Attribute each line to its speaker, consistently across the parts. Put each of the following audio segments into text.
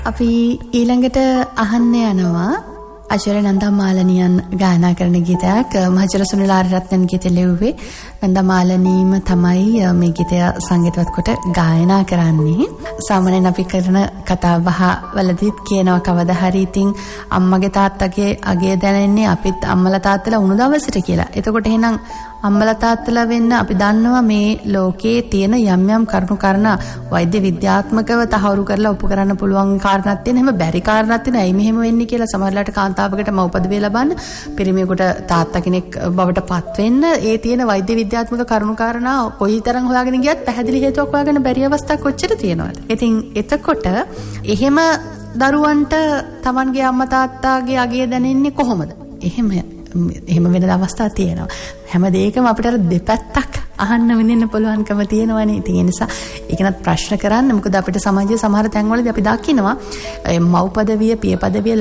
Speaker 1: අපි ඊළඟට අහන්න යනවා අචාර්ය නන්දා මාලනියන් ගායනා කරන ගීතයක්. මහාචාර්ය සුනිල් ආරියරත්නන් ගීතය ලිව්වේ. නන්දා මාලනීම තමයි මේ ගීතය සංගීතවත් කොට ගායනා කරන්නේ. සාමාන්‍යයෙන් අපි කරන කතා බහ වලදීත් කියනවා කවදා හරි ඉතින් අම්මගේ තාත්තගේ අගය දැනෙන්නේ අපිත් අම්මලා තාත්තලා උණු දවසට කියලා. එතකොට එහෙනම් අම්මලා තාත්තලා වෙන්න අපි දන්නවා මේ ලෝකයේ තියෙන යම් යම් කරුණු කාරණා වෛද්‍ය විද්‍යාත්මකව තහවුරු කරලා ඔප්පු කරන්න පුළුවන් කාරණාවක් තියෙන. එහෙම බැරි කාරණාවක් තියෙන. ඇයි මෙහෙම වෙන්නේ කියලා සමහරවිට කාන්තාවකට මව්පදවිය ලබන්න පිරිමියෙකුට තාත්තා කෙනෙක් බවට පත් වෙන්න ඒ තියෙන වෛද්‍ය විද්‍යාත්මක කරුණු කාරණා කොයිතරම් හොයාගෙන ගියත් පැහැදිලි හේතුවක් හොයාගන්න බැරි අවස්ථා කොච්චර තියෙනවද? ඉතින් එතකොට එහෙම දරුවන්ට Tamanගේ අම්මා තාත්තාගේ අගය දැනෙන්නේ කොහොමද? එහෙම වෙන අවස්ථා තියෙනවා. හැම දෙයකම අපිට අර දෙපැත්තක් අහන්න විඳින්න පුළුවන්කම තියෙනවනේ. ඉතින් ඒ නිසා ඒකනත් ප්‍රශ්න කරන්න. මොකද අපිට සමාජයේ සමහර තැන්වලදී අපි දකිනවා මව් පදවිය, පිය පදවිය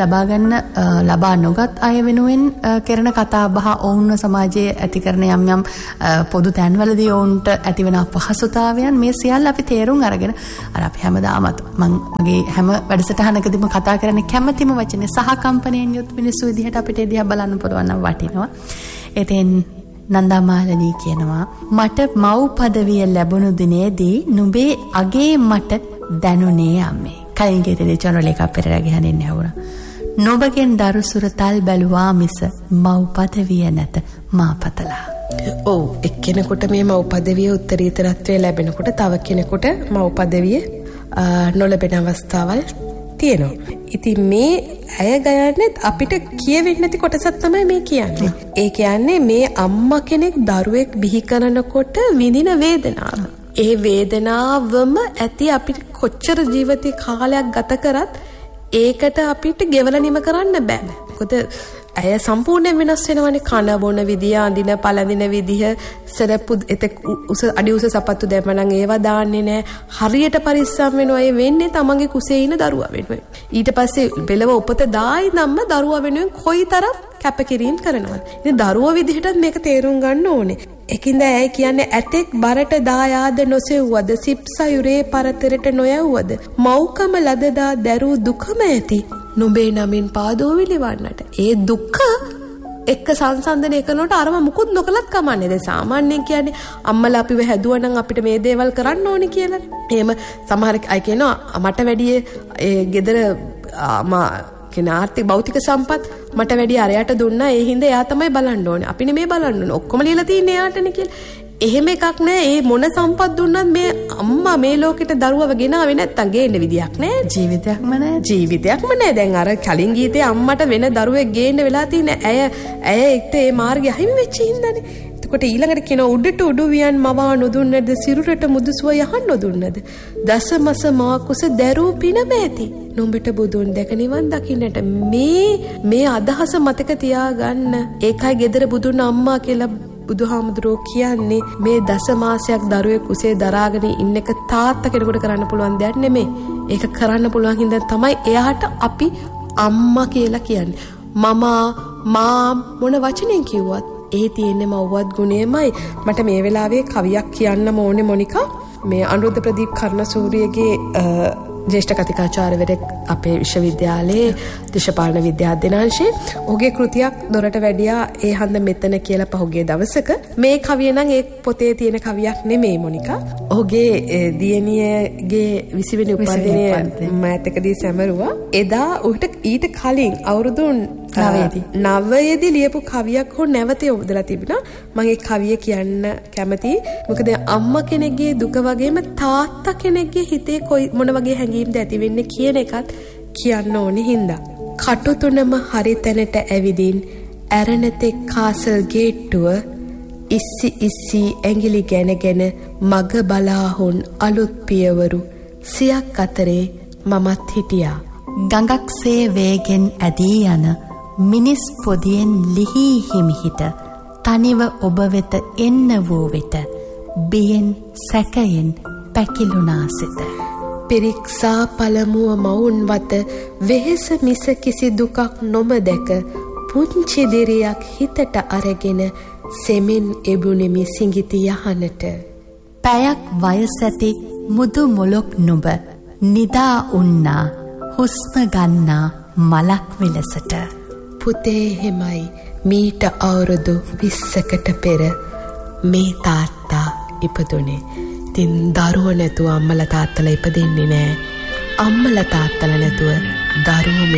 Speaker 1: ලබා නොගත් අය වෙනුවෙන් කරන කතා බහ ඔවුන්ව සමාජයේ ඇති කරන යම් පොදු තැන්වලදී ඔවුන්ට ඇතිවන අපහසුතාවයන් මේ සියල්ල අපි තේරුම් අරගෙන අර අපි හැමදාමත් මගේ හැම වැඩසටහනකදීම කතා කරන්නේ කැමැතිම වචනේ සහ කම්පණයෙන් යුත් මිනිස්සු විදිහට අපිට එදිහා බලන්න පුළුවන් නම් වටිනවා. එතෙන් නන්දා මාලනී කියනවා මට මව් පදවිය ලැබුණු දිනේදී නුඹේ අගේ මට දැනුනේ අම්මේ. කලින් ගීතේ චන්ද්‍රලේඛා පෙරේරා ගහන්නේ ඇහුණා. නොබගෙන් දරුසුර තල් බැලුවා මිස මව් පදවිය නැත මා පතලා.
Speaker 2: ඔව් එක්කෙනෙකුට මේ මව් පදවිය උත්තරීතරත්වය ලැබෙනකොට තව කෙනෙකුට මව් පදවිය නොලැබෙන අවස්ථාවල් තියෙනවා. ඉතින් මේ ඇය ගයන්නේත් අපිට කියවෙන්නේ නැති කොටසක් තමයි මේ කියන්නේ. ඒ කියන්නේ මේ අම්මා කෙනෙක් දරුවෙක් බිහි කරනකොට විඳින වේදනාව. ඒ වේදනාවම ඇති අපිට කොච්චර ජීවිතේ කාලයක් ගත කරත් ඒකට අපිට ගෙවලා නිම කරන්න බෑ. මොකද ඇය සම්පූර්ණයෙන් වෙනස් වෙනවනේ. කන බොන විදිය, අඳින පළඳින විදිය, සරප්පු අඩි උස සපත්තු දැම්මනම් ඒවා දාන්නේ නැහැ. හරියට පරිස්සම් වෙනවා. ඒ වෙන්නේ තමන්ගේ කුසේ ඉන දරුවා වෙනුවෙන්. ඊට පස්සේ බෙලව උපත දායි නම් දරුවා වෙනුවෙන් කොයිතරම් කැපකිරීම කරනවද? ඉතින් දරුවා විදිහටත් මේක තේරුම් ගන්න ඕනේ. එකින්ද ඇය කියන්නේ ඇතෙක් බරට දායාද නොසෙව්වද, සිප්සයුරේ පරතරට නොයව්වද, මෞකම ලදදා දැරූ දුකම ඇති නුඹේ නමින් පාදෝවිලි වන්නට. ඒ දුක එක්ක සංසන්දනය කරනකොට අරම මුකුත් නොකලත් කමන්නේ. දැන් සාමාන්‍යයෙන් කියන්නේ අම්මලා අපිව හැදුවා නම් අපිට මේ දේවල් කරන්න ඕනේ කියලා. එහෙම සමහර අය කියනවා මට වැඩිය ඒ ගෙදර කියන ආර්ථික භෞතික සම්පත් මට වැඩි අරයට දුන්නා. ඒ හින්දා එයා තමයි බලන්න ඕනේ. අපි නෙමෙයි බලන්න ඕනේ. ඔක්කොම ලියලා තින්නේ එයාටනේ කියලා. එහෙම එකක් නෑ. ඒ මොන සම්පත් දුන්නත් මේ අම්මා මේ ලෝකෙට දරුවව ගෙනාවේ නැත්තම් ගේන්න විදියක් නෑ.
Speaker 1: ජීවිතයක්ම
Speaker 2: නෑ. දැන් අර කලින් ගීතේ අම්මට වෙන දරුවෙක් ගේන්න වෙලා තියෙන ඇය එක්ක ඒ මාර්ගය අහිමි වෙච්ච හින්දානේ. එතකොට ඊළඟට කියන උඩට උඩුවියන් මවා නොදුන්නද, සිරුරට මුදුසුව යහන් නොදුන්නද, දසමස මා කුස දැරූ පිනම ඇති නුඹට බුදුන් දැක නිවන් දකින්නට. මේ අදහස මතක තියාගන්න. ඒකයි ගෙදර බුදුන් අම්මා කියලා බුදුහාමුදුරෝ කියන්නේ මේ දසමාසයක් දරුවෙක් කුසේ දරාගෙන ඉන්න එක තාත්තා කෙනෙකුට කරන්න පුළුවන් දෙයක් නෙමෙයි. ඒක කරන්න පුළුවන් හින්දා තමයි එයාට අපි අම්මා කියලා කියන්නේ. මමා මොන වචනෙන් කිව්වත් ඒ තියෙන්නේ මව්වත් ගුණයමයි. මට මේ වෙලාවේ කවියක් කියන්න ඕනේ මොනිකා. මේ අනුරුද්ධ ප්‍රදීප් කර්ණසූරියගේ ජ්‍යෙෂ්ඨ කතිකාචාර්යවරයෙක් අපේ විශ්වවිද්‍යාලයේ දේශපාලන විද්‍යා අධ්‍යනාංශයේ ඔහුගේ කෘතියක් දොරට වැඩියා ඒ හන්ද මෙතන කියලා පහුගිය දවසක. මේ කවිය නම් ඒ පොතේ තියෙන කවියක් නෙමෙයි මොනිකා. ඔහුගේ දියණියගේ 20 වෙනි උපන්දිනය මෑතකදී සැමරුවා. එදා ඊට කලින් අවුරුදු 9දී ලියපු කවියක් හෝ නැවත යොදලා තිබුණා. මම ඒ කවිය කියන්න කැමතියි. මොකද අම්මා කෙනෙක්ගේ දුක වගේම තාත්තා කෙනෙක්ගේ හිතේ මොන වගේ හැඟීම්ද ඇති වෙන්නේ කියන එකත් කියන්න ඕනේ හින්දා. කටු තුනම හරි තැනට ඇවිදින් ඇරණතෙක් කාසල් ගේට්ටුව ඉස්සි ඇඟිලි ගැනගෙන මග බලාහුන් අලුත් පියවරු සියක් අතරේ මමත් හිටියා.
Speaker 1: ගඟක්සේ වේගෙන් ඇදී යන මිනිස් පොදියෙන් ලිහී හිමිහිට තනිව ඔබ වෙත එන්න වූ විට බියෙන් සැකයෙන් පැකිලුණා සිත.
Speaker 2: පිරික්සා පළමුව මවුන් වත වෙහෙස මිස කිසි දුකක් නොම දැක පුංචි දිරියක් හිතට අරගෙන සෙමින් එබුණෙමි සිඟිති යහනට.
Speaker 1: පැයක් වයස ඇති මුදු මොලොක් නුඹ නිදා උන්නා හුස්ම ගන්නා මලක් විලසට.
Speaker 2: පුතේ එහෙමයි මීට අවුරුදු 20කට පෙර මේ තාත්තා ඉපදුනේ. ඉතින් දරුවෝ නැතුව අම්මලා තාත්තලා ඉපදෙන්නේ නෑ. අම්මලා තාත්තලා නැතුව දරුවෝ